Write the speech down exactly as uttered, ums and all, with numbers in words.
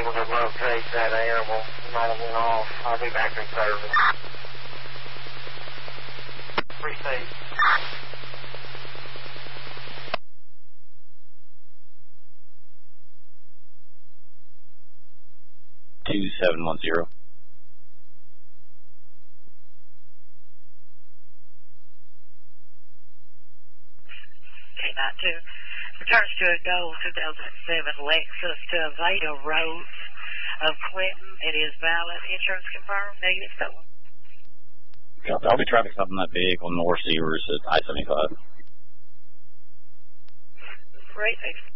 able to locate that animal. Might have went off. I'll be back in service. Appreciate it. two seven one zero. K nine two. Returns to a gold two thousand seven Lexus to Aveda Road of Clinton. It is valid. Insurance confirmed. Negative stolen. Copy. I'll be traffic stopping that vehicle north Sears at I seventy-five. Great. Thanks.